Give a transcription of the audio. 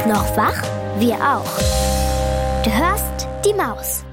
Noch wach? Wir auch. Du hörst die Maus.